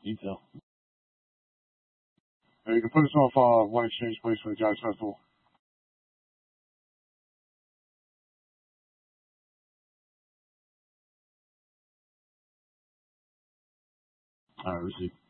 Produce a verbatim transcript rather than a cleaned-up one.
detail. Now you can put this off uh, one exchange place for the Jazz Festival. All right, receive.